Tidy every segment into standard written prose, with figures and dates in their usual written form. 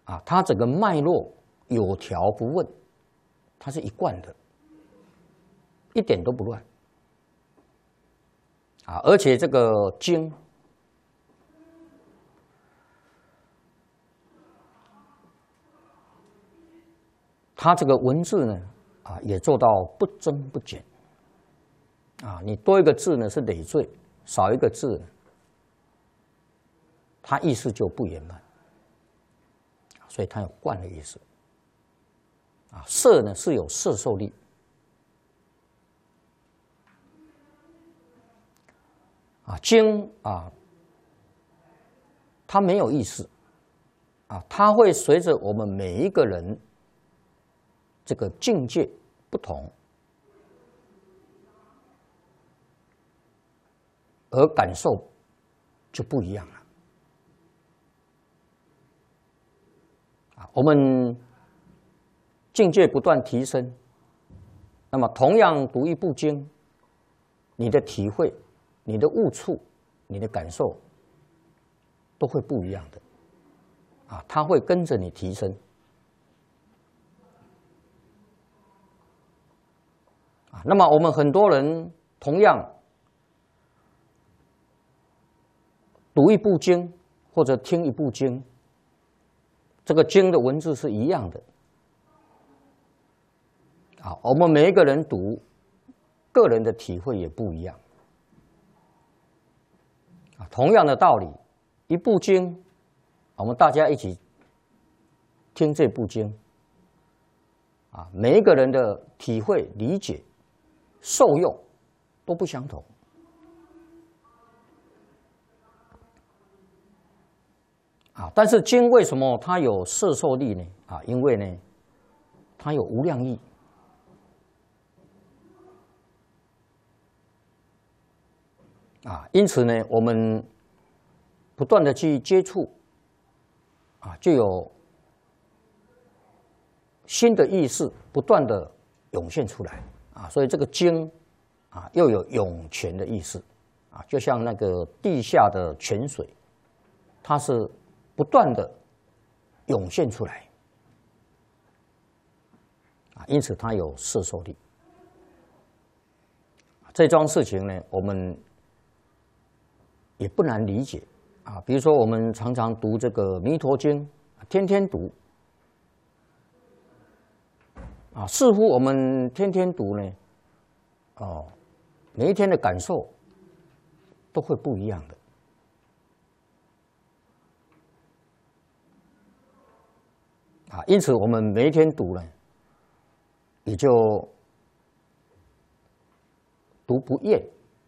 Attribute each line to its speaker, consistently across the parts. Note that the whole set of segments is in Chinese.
Speaker 1: 它整个脉络有条不紊，它是一贯的，一点都不乱。而且这个经，它这个文字呢，也做到不增不减。你多一个字呢是累赘，少一个字呢，它意思就不圆满。所以它有贯的意思。摄呢是有摄受力。经它没有意思。它会随着我们每一个人这个境界不同而感受就不一样了。我们境界不断提升，那么同样读一部经，你的体会、你的悟处、你的感受都会不一样的。它会跟着你提升。那么我们很多人同样读一部经或者听一部经，这个经的文字是一样的。我们每一个人读，个人的体会也不一样。同样的道理，一部经，我们大家一起听这部经，每一个人的体会、理解、受用都不相同。但是经为什么它有摄受力呢？因为呢，它有无量义。因此呢，我们不断的去接触，就有新的意识不断的涌现出来。所以这个经又有涌泉的意思。就像那个地下的泉水，它是不断的涌现出来。因此它有摄受力。这桩事情呢，我们也不难理解。比如说我们常常读这个《弥陀经》，天天读。似乎我们天天读呢，每一天的感受都会不一样的。因此我们每一天读呢，也就读不厌。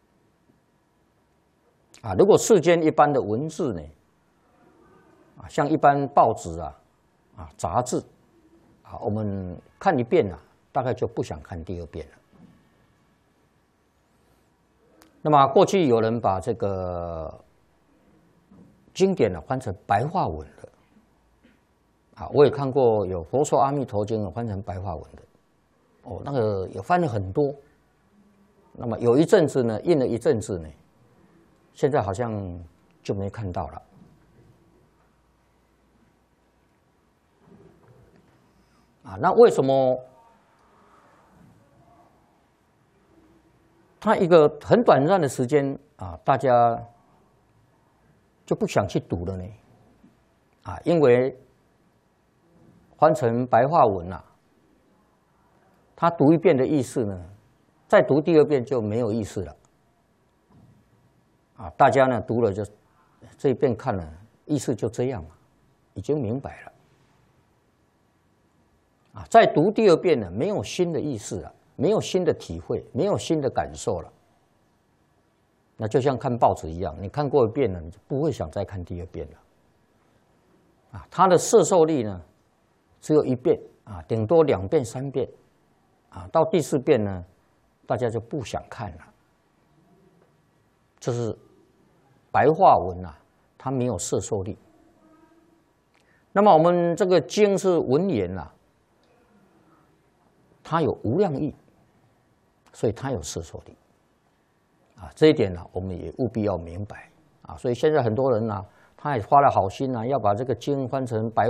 Speaker 1: 如果世间一般的文字呢，像一般报纸杂志，我们看一遍大概就不想看第二遍了。那么过去有人把这个经典翻成白话文的。我也看过有《佛说阿弥陀经》翻成白话文的。那个也翻了很多。那么有一阵子呢，印了一阵子呢，现在好像就没看到了。那为什么它一个很短暂的时间大家就不想去读了呢？因为翻成白话文他读一遍的意思呢，再读第二遍就没有意思了。大家呢读了就这一遍看了，意思就这样已经明白了。再读第二遍呢，没有新的意思了，没有新的体会，没有新的感受了。那就像看报纸一样，你看过一遍了，你就不会想再看第二遍了。它的摄受力呢，只有一遍顶多2遍、3遍到第4遍呢，大家就不想看了。这是白话文它没有摄受力。那么我们这个经是文言它有无量义，所以它有摄受力。这一点我们也务必要明白。所以现在很多人他也花了好心要把这个经翻成白